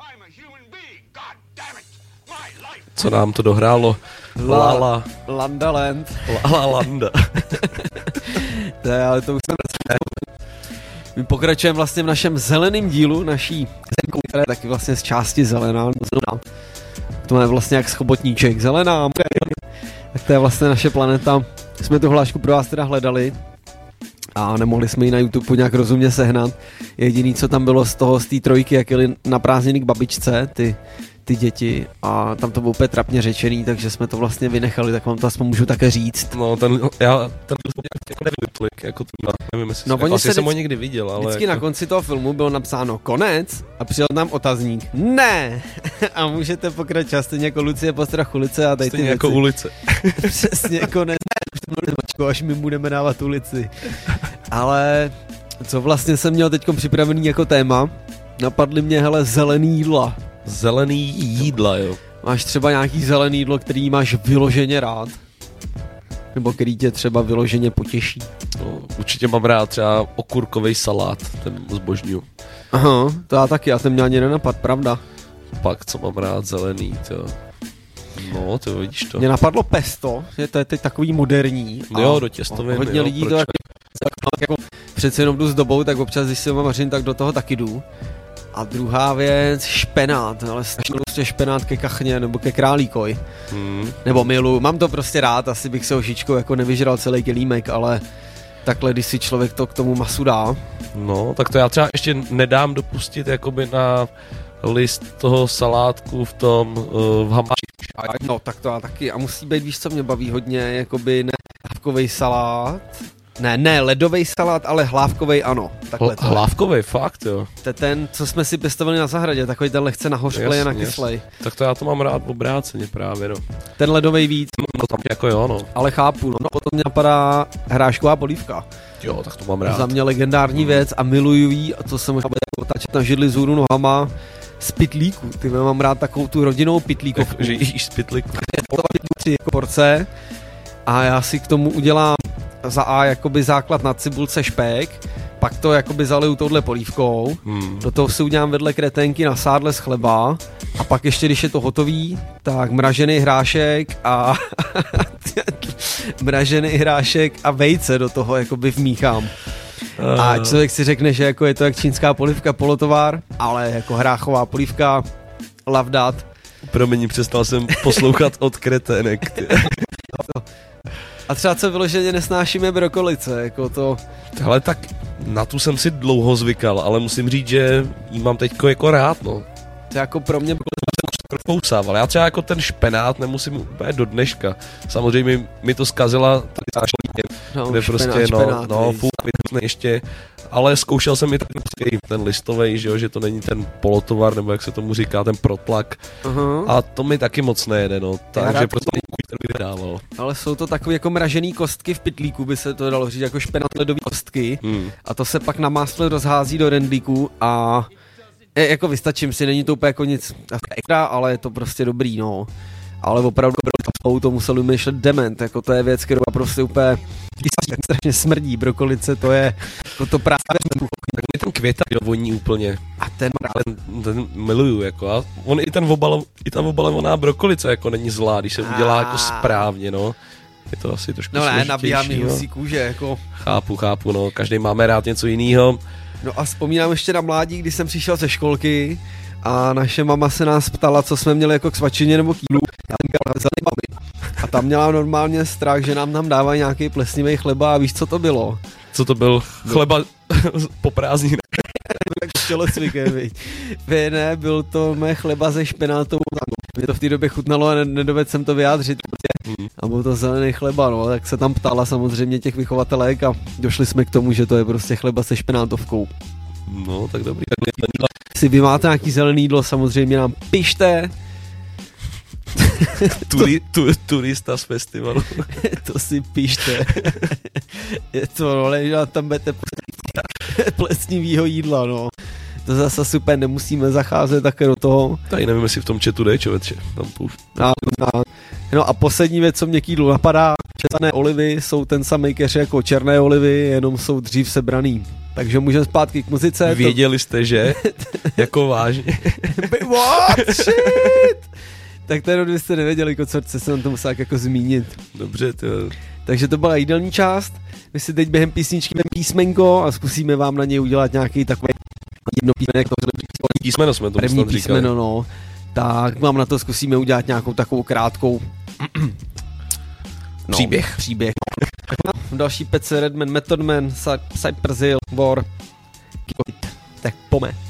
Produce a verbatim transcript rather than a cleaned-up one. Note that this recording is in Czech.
Co nám to dohrálo? La La Landa Land. La La Landa. To je, ale to už jsem My pokračujeme vlastně v našem zeleném dílu, naší zemkou, která je taky vlastně z části zelená. To je vlastně jak schobotníček, zelená. Tak to je vlastně naše planeta. Jsme tu hlášku pro vás teda hledali a nemohli jsme ji na YouTube nějak rozumně sehnat. Jediný, co tam bylo z toho, z té trojky, jak jeli na prázdniny k babičce, ty, ty děti, a tam to bylo úplně trapně řečený, takže jsme to vlastně vynechali, tak vám to aspoň můžu také říct. No, ten, já ten jako neviděl tolik, jako to, nevím, jestli no, jako, asi jsem ho někdy viděl, ale vždycky jako... na konci toho filmu bylo napsáno konec a přijel tam otazník. Ne! A můžete pokračovat stejně jako Lucie Postrach ulice a tady ty stejně věci. jako ulice. Přesně, konec. Až my budeme dávat ulici. Ale co vlastně jsem měl teďkom připravený jako téma, napadly mě, hele, zelený jídla. Zelený jídla, jo. Máš třeba nějaký zelený jídlo, který máš vyloženě rád? Nebo který tě třeba vyloženě potěší? No, určitě mám rád třeba okurkovej salát, ten zbožňuju. Aha, to já taky, já jsem měl ani nenapad, pravda. Pak, co mám rád, zelený, to. No, to vidíš to. Mě napadlo pesto, že to je teď takový moderní. Jo, do těstoviny. Hodně jo, lidí to jako, jako přece jenom jdu s dobou, tak občas, když si ho vařím, tak do toho taky jdu. A druhá věc, špenát, ale strašně prostě špenát ke kachně nebo ke králíkoj. Hmm. Nebo milu, mám to prostě rád, asi bych se hošičkou jako nevyžral celý kelímek, ale takhle, když si člověk to k tomu masu dá. No, tak to já třeba ještě nedám dopustit jakoby na list toho salátku v tom uh, v hamáči. No, tak to já taky. A musí být, víš, co mě baví hodně, jakoby ne hlávkovej salát. Ne, ne ledovej salát, ale hlávkovej ano. Takhle to. Hlávkovej, fakt jo. To je ten, co jsme si pěstovali na zahradě, takový ten lehce nahořklej a nakyslej. Tak to já to mám rád obráceně právě, no. Ten ledovej víc. No tam jako jo, no. Ale chápu, no. No potom mě napadá hrášková polívka. Jo, tak to mám rád. Za mě legendární mm. věc a miluju jí, a to se možná bude otáčet na židli zůru nohama, z pitlíku. Ty mám rád takovou tu rodinnou pitlíkovku. Že jíš z pitlíku. Tři jako porce a já si k tomu udělám za A jakoby základ na cibulce špek, pak to jakoby zaliju touhle polívkou, hmm. do toho si udělám vedle kreténky na sádle z chleba a pak ještě, když je to hotový, tak mražený hrášek a mražený hrášek a vejce do toho jakoby vmíchám. Uh. A člověk si řekne, že jako je to jak čínská polívka, polotovar, ale jako hráchová polívka, love that. Promiň, přestal jsem poslouchat od kretének. A třeba co vyloženě nesnášíme brokolice, jako to... Hele, tak na tu jsem si dlouho zvykal, ale musím říct, že jí mám teďko jako rád, no. To jako pro mě... Profousával. Já třeba jako ten špenát nemusím úplně do dneška. Samozřejmě mi to zkazila tady no, kde špenát, prostě, no, špenát, no, fůk, ještě, ale zkoušel jsem i ten, ten listovej, že, jo, že to není ten polotovar, nebo jak se tomu říká, ten protlak. Uh-huh. A to mi taky moc nejede, no, takže prostě vydával. Ale jsou to takové jako mražený kostky v pytlíku, by se to dalo říct, jako špenát ledový kostky. Hmm. A to se pak na másle rozhází do rendlíku a je, jako vystačím si, není to úplně jako nic extra, ale je to prostě dobrý, no. Ale opravdu to musel vymýšlet dement, jako to je věc, kterou prostě úplně strašně smrdí, brokolice, to je jako to právě ten květa voní úplně. A ten, ten, ten miluju, jako a on i ten obal, i ta obalovaná brokolice jako není zlá, když se udělá jako správně, no. Je to asi trošku no složitější. No ne, nabíhá mi husí kůže, jako. Chápu, chápu, no, každý máme rád něco jiného. No a vzpomínám ještě na mládí, když jsem přišel ze školky a naše mama se nás ptala, co jsme měli jako k svačině nebo k jídlu. A tam měla normálně strach, že nám tam dávají nějaký plesnivý chleba a víš, co to bylo? Co to byl? Chleba po prázdninách. Tělocvikem, viď. Vy ne, byl to mé chleba ze špenátovou. Mě to v té době chutnalo a nedovedl jsem to vyjádřit. Hmm. A byl to zelený chleba, no, tak se tam ptala samozřejmě těch vychovatelek a došli jsme k tomu, že to je prostě chleba se špenátovkou. No, tak dobrý. Si vy máte nějaký zelený jídlo, samozřejmě nám pište. Turi, tu, turista z festivalu. To si pište. Je to, ale že tam budete plesnivýho jídla, no. To zase super, nemusíme zacházet také do toho. Tady nevím, jestli v tom chatu jde, člověče. Tam půl. No, no. no a poslední věc, co mě k jídlu napadá, černé olivy jsou ten samý keř jako černé olivy, jenom jsou dřív sebraný. Takže můžeme zpátky k muzice. Věděli jste, že? Jako vážně. What? Shit! Tak to jenom kdybyste nevěděli, co se na to musel jako zmínit. Dobře, to... Takže to byla jídelní část. My si teď během písničky jdeme písmenko a zkusíme vám na něj udělat nějaký takový jedno písmenek. Písmeno jsme tomu První snad říkali. písmeno, no. Tak vám na to zkusíme udělat nějakou takovou krátkou no, příběh. Příběh. Další pece Redman, Method Man, Cypress Hill, War. Tak pome.